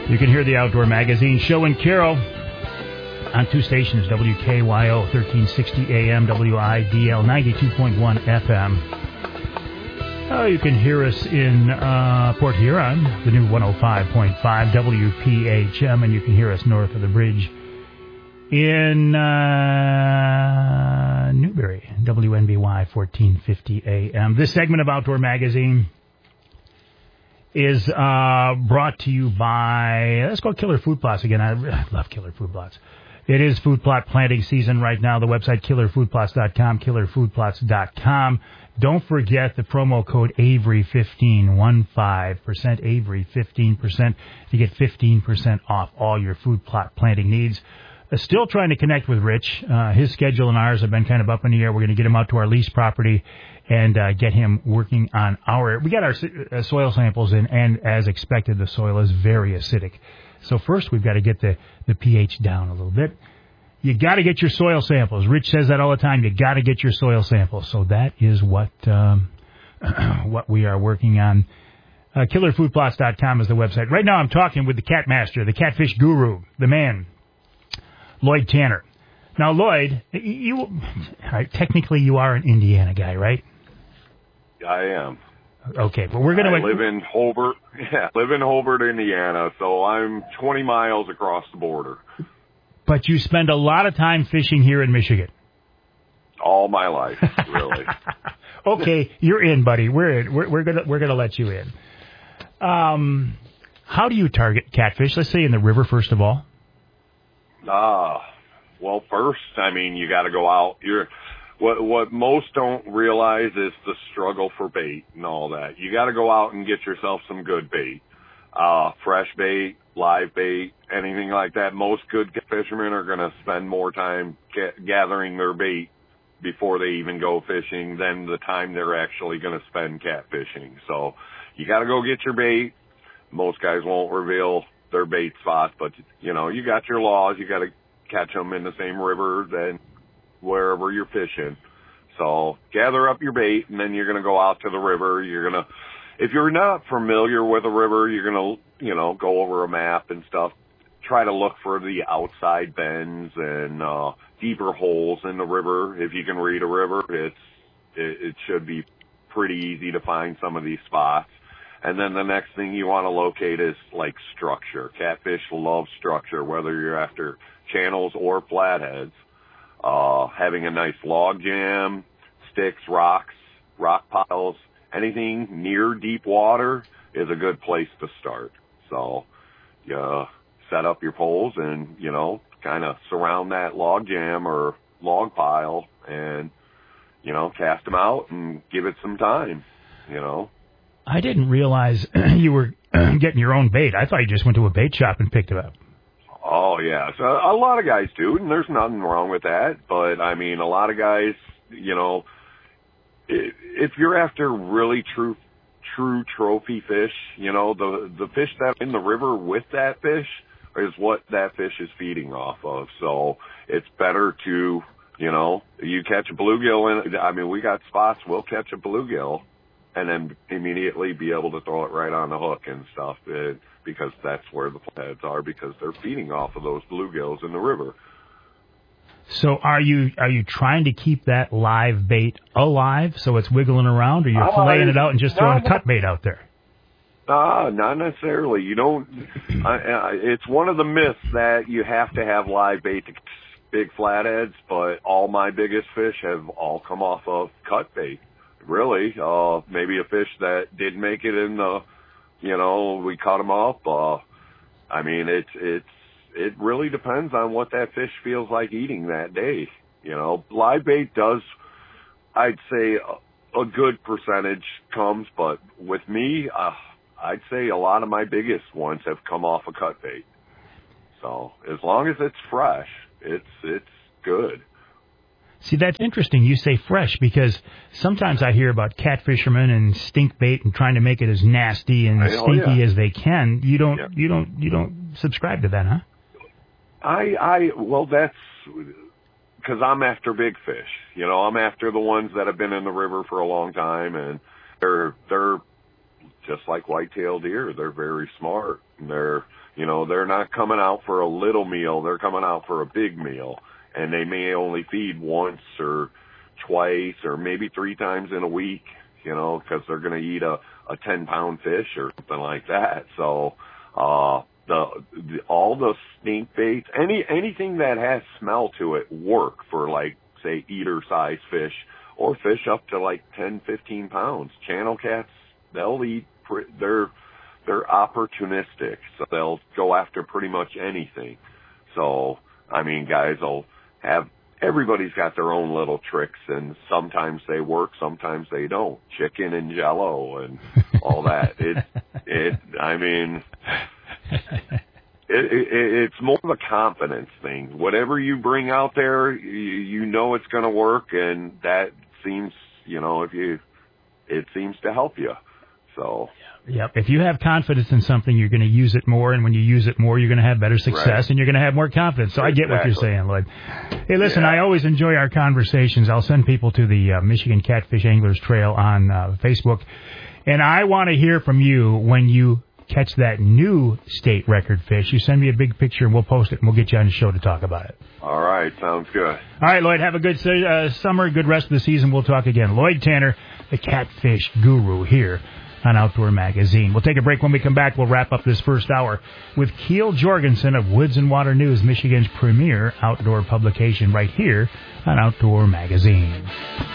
You can hear the Outdoor Magazine show and Carol on two stations, WKYO 1360 AM, WIDL 92.1 FM. You can hear us in Port Huron, the new 105.5 WPHM, and you can hear us north of the bridge in Newberry, WNBY 1450 AM. This segment of Outdoor Magazine is brought to you by, let's go Killer Food Plots again. I love Killer Food Plots. It is food plot planting season right now. The website, killerfoodplots.com, killerfoodplots.com. Don't forget the promo code Avery15, 15%, Avery 15%. You get 15% off all your food plot planting needs. Still trying to connect with Rich. His schedule and ours have been kind of up in the air. We're going to get him out to our lease property and get him working on we got our soil samples in, and as expected, the soil is very acidic. So first, we've got to get the pH down a little bit. You got to get your soil samples. Rich says that all the time. You got to get your soil samples. So that is what we are working on. KillerFoodPlots.com is the website. Right now, I'm talking with the cat master, the catfish guru, the man, Lloyd Tanner. Now, Lloyd, technically you are an Indiana guy, right? I am. Okay, but we're going to... I live in Hobart, Indiana, so I'm 20 miles across the border. But you spend a lot of time fishing here in Michigan. All my life, really. Okay, you're in, buddy. We're in. We're gonna let you in. How do you target catfish? Let's say in the river, first of all. Well, first, I mean, you got to go out. What most don't realize is the struggle for bait and all that. You got to go out and get yourself some good bait, fresh bait, live bait, anything like that. Most good fishermen are going to spend more time gathering their bait before they even go fishing than the time they're actually going to spend catfishing. So you got to go get your bait. Most guys won't reveal their bait spots, but you got your laws. You got to catch them in the same river then wherever you're fishing. So gather up your bait, and then you're going to go out to the river. If you're not familiar with a river, you're going to, go over a map and stuff. Try to look for the outside bends and deeper holes in the river. If you can read a river, it should be pretty easy to find some of these spots. And then the next thing you want to locate is like structure. Catfish love structure, whether you're after channels or flatheads. Having a nice log jam, sticks, rocks, rock piles, anything near deep water is a good place to start. So you set up your poles and, kind of surround that log jam or log pile and, cast them out and give it some time, I didn't realize you were getting your own bait. I thought you just went to a bait shop and picked it up. Oh, yeah. So a lot of guys do, and there's nothing wrong with that. But, I mean, a lot of guys, if you're after really true trophy fish, the fish that in the river with that fish is what that fish is feeding off of. So it's better to, you catch a bluegill in, I mean, we got spots, we'll catch a bluegill and then immediately be able to throw it right on the hook and stuff because that's where the flatheads are, because they're feeding off of those bluegills in the river. So are you trying to keep that live bait alive so it's wiggling around, or you're filleting it out and just throwing cut bait out there? Not necessarily. You don't. It's one of the myths that you have to have live bait to catch big flatheads, but all my biggest fish have all come off of cut bait. Really, maybe a fish that did make it in the, we cut them up. I mean, it really depends on what that fish feels like eating that day. Live bait does, I'd say, a good percentage comes, but with me, I'd say a lot of my biggest ones have come off of cut bait. So as long as it's fresh, it's good. See, that's interesting. You say fresh, because sometimes I hear about catfishermen and stink bait and trying to make it as nasty and stinky as they can. You don't subscribe to that, huh? Well, that's because I'm after big fish. I'm after the ones that have been in the river for a long time, and they're just like white-tailed deer. They're very smart. They're not coming out for a little meal. They're coming out for a big meal. And they may only feed once or twice or maybe 3 times in a week, because they're going to eat a 10-pound fish or something like that. So, all the stink baits, anything that has smell to it work for, like, say, eater-sized fish or fish up to like 10, 15 pounds. Channel cats, they'll eat, they're opportunistic, so they'll go after pretty much anything. So, I mean, guys will everybody's got their own little tricks, and sometimes they work, sometimes they don't. Chicken and Jell-O and all that. It's more of a confidence thing. Whatever you bring out there, you know it's going to work, and that seems, it seems to help you. So. Yep. If you have confidence in something, you're going to use it more, and when you use it more, you're going to have better success, right, and you're going to have more confidence. So exactly. I get what you're saying, Lloyd. Hey, listen, I always enjoy our conversations. I'll send people to the Michigan Catfish Anglers Trail on Facebook, and I want to hear from you when you catch that new state record fish. You send me a big picture, and we'll post it, and we'll get you on the show to talk about it. All right. Sounds good. All right, Lloyd, have a good summer, good rest of the season. We'll talk again. Lloyd Tanner, the catfish guru here on Outdoor Magazine. We'll take a break. When we come back, we'll wrap up this first hour with Keel Jorgensen of Woods and Water News, Michigan's premier outdoor publication, right here on Outdoor Magazine.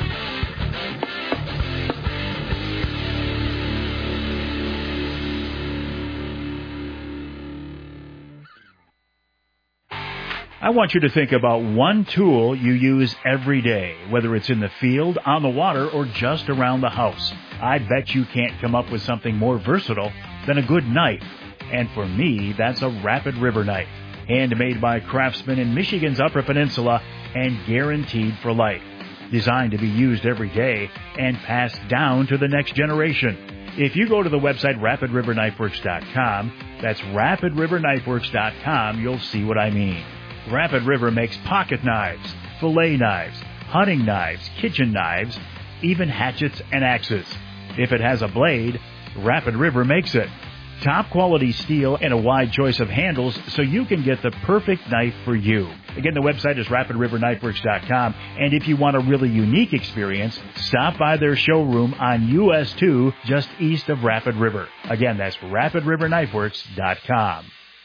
I want you to think about one tool you use every day, whether it's in the field, on the water, or just around the house. I bet you can't come up with something more versatile than a good knife. And for me, that's a Rapid River knife. Handmade by craftsmen in Michigan's Upper Peninsula and guaranteed for life. Designed to be used every day and passed down to the next generation. If you go to the website RapidRiverKnifeWorks.com, that's RapidRiverKnifeWorks.com, you'll see what I mean. Rapid River makes pocket knives, fillet knives, hunting knives, kitchen knives, even hatchets and axes. If it has a blade, Rapid River makes it. Top quality steel and a wide choice of handles so you can get the perfect knife for you. Again, the website is RapidRiverKnifeWorks.com, and if you want a really unique experience, stop by their showroom on US 2 just east of Rapid River. Again, that's RapidRiverKnifeWorks.com.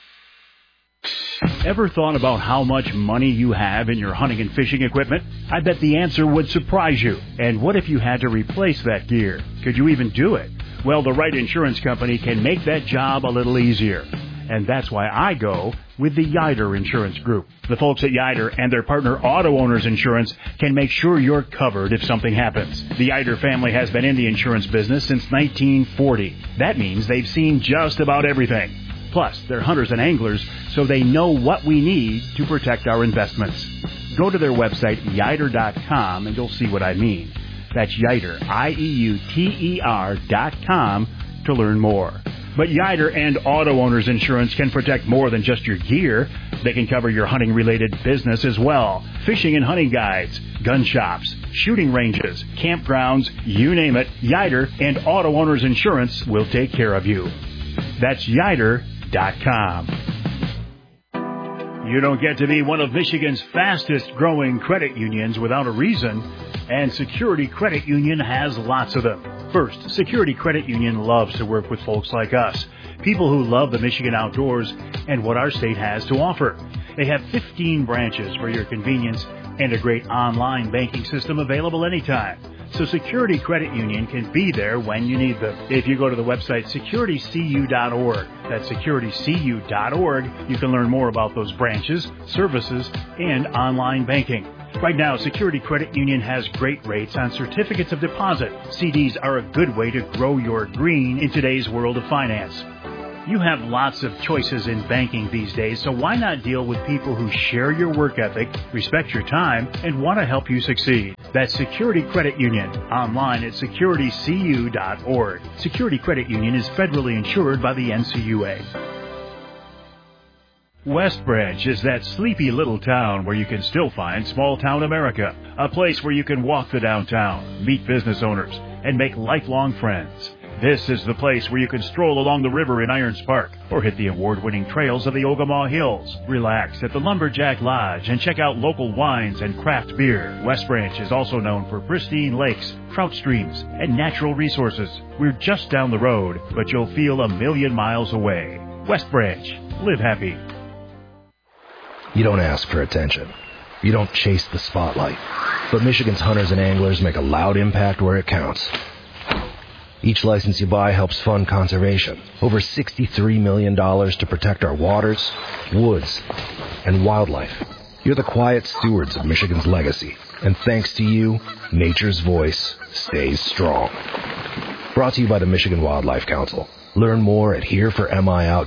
Ever thought about how much money you have in your hunting and fishing equipment? I bet the answer would surprise you. And what if you had to replace that gear? Could you even do it? Well, the right insurance company can make that job a little easier. And that's why I go with the Yider Insurance Group. The folks at Yider and their partner Auto Owners Insurance can make sure you're covered if something happens. The Yider family has been in the insurance business since 1940. That means they've seen just about everything. Plus, they're hunters and anglers, so they know what we need to protect our investments. Go to their website, Yider.com, and you'll see what I mean. That's Yider, IEUTER.com, to learn more. But Yider and Auto Owners Insurance can protect more than just your gear. They can cover your hunting-related business as well. Fishing and hunting guides, gun shops, shooting ranges, campgrounds, you name it, Yider and Auto Owners Insurance will take care of you. That's Yider.com. You don't get to be one of Michigan's fastest growing credit unions without a reason, and Security Credit Union has lots of them. First, Security Credit Union loves to work with folks like us, people who love the Michigan outdoors and what our state has to offer. They have 15 branches for your convenience and a great online banking system available anytime. So Security Credit Union can be there when you need them. If you go to the website securitycu.org, that's securitycu.org, you can learn more about those branches, services, and online banking. Right now, Security Credit Union has great rates on certificates of deposit. CDs are a good way to grow your green in today's world of finance. You have lots of choices in banking these days, so why not deal with people who share your work ethic, respect your time, and want to help you succeed? That's Security Credit Union, online at securitycu.org. Security Credit Union is federally insured by the NCUA. West Branch is that sleepy little town where you can still find small-town America, a place where you can walk the downtown, meet business owners, and make lifelong friends. This is the place where you can stroll along the river in Irons Park or hit the award-winning trails of the Ogemaw Hills. Relax at the Lumberjack Lodge and check out local wines and craft beer. West Branch is also known for pristine lakes, trout streams, and natural resources. We're just down the road, but you'll feel a million miles away. West Branch. Live happy. You don't ask for attention. You don't chase the spotlight. But Michigan's hunters and anglers make a loud impact where it counts. Each license you buy helps fund conservation. Over $63 million to protect our waters, woods, and wildlife. You're the quiet stewards of Michigan's legacy. And thanks to you, nature's voice stays strong. Brought to you by the Michigan Wildlife Council. Learn more at hereformiout.org.